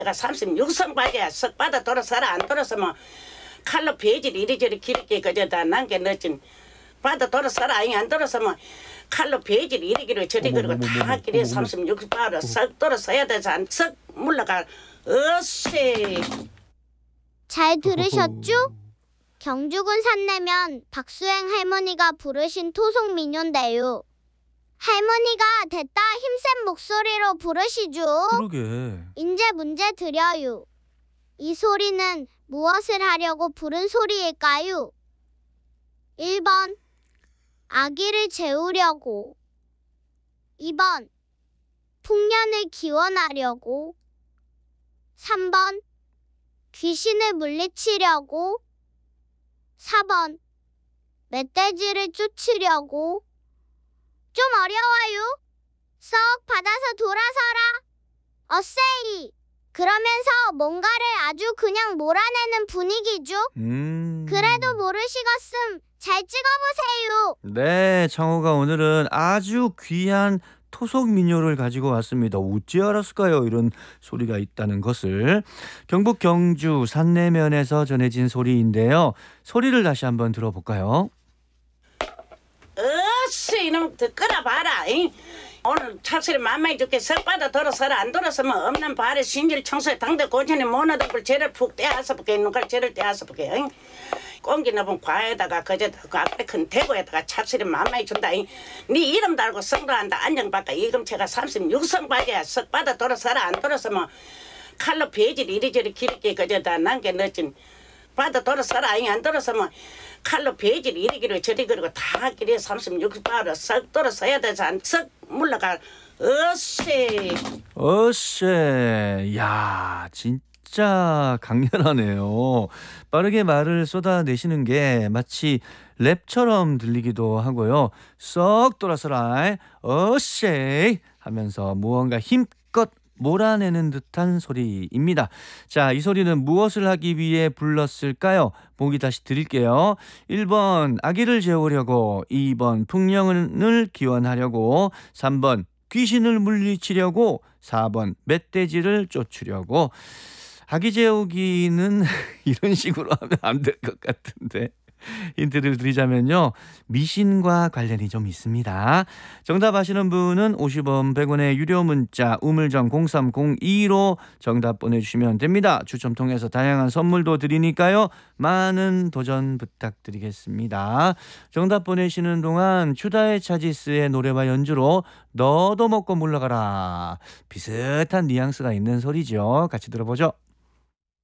내가 36성 바지야. 석 받아 돌아서라. 안 돌아서면 칼로 베질 이리저리 길게 그저다 남겨 넣진. 받아 돌아서라. 안 돌아서면 칼로 베질 이리저리 저리 그리고 다 길에 36바로 석 돌아서야 되지. 석 물러가. 어세. 잘 들으셨죠? 경주군 산내면 박수행 할머니가 부르신 토속 민요인데요. 할머니가 됐다 힘센 목소리로 부르시죠. 그러게. 인제 문제 드려요. 이 소리는 무엇을 하려고 부른 소리일까요? 1번 아기를 재우려고, 2번 풍년을 기원하려고, 3번 귀신을 물리치려고, 4번 멧돼지를 쫓으려고. 좀 어려워요. 썩 받아서 돌아서라. 어세이. 그러면서 뭔가를 아주 그냥 몰아내는 분위기죠. 그래도 모르시겠음 잘 찍어보세요. 네, 창호가 오늘은 아주 귀한 토속 민요를 가지고 왔습니다. 어찌 알았을까요? 이런 소리가 있다는 것을. 경북 경주 산내면에서 전해진 소리인데요. 소리를 다시 한번 들어볼까요? 어세 이놈 끌어봐라. 오늘 착실히 만만히 죽게 석 받아 돌아서라. 안 돌아서면 없는 발에 신질 청소에 당대 고전에 모나던 걸 죄를 푹 떼어서 볼게. 있는 걸 죄를 떼어서 볼게. 꽁기 넣은 과에다가 그제다 그 앞에 큰 대구에다가 착실히 만만히 준다. 네 이름 달고 성도한다. 안정받다. 이금체가 36성 바지야. 석 받아 돌아서라. 안 돌아서면 칼로 베질 이리저리 길게 그제다 남겨 넣진. 받아 돌아서라. 안 돌아서면 칼로 베질 이리기로 저리 그리고 다 길에 36바로 석 돌아서야 되지. 석 물러가. 어세. 어쎄. 야, 진짜 강렬하네요. 빠르게 말을 쏟아내시는 게 마치 랩처럼 들리기도 하고요. 썩 돌아서라. 어쎄 하면서 무언가 힘껏 몰아내는 듯한 소리입니다. 자, 이 소리는 무엇을 하기 위해 불렀을까요? 보기 다시 드릴게요. 1번 아기를 재우려고, 2번 풍년을 기원하려고, 3번 귀신을 물리치려고, 4번 멧돼지를 쫓으려고. 아기 재우기는 이런 식으로 하면 안 될 것 같은데. 힌트를 드리자면요, 미신과 관련이 좀 있습니다. 정답 아시는 분은 50원 100원의 유료 문자 우물정 0302로 정답 보내주시면 됩니다. 추첨 통해서 다양한 선물도 드리니까요, 많은 도전 부탁드리겠습니다. 정답 보내시는 동안 추다의 차지스의 노래와 연주로 너도 먹고 물러가라, 비슷한 뉘앙스가 있는 소리죠. 같이 들어보죠.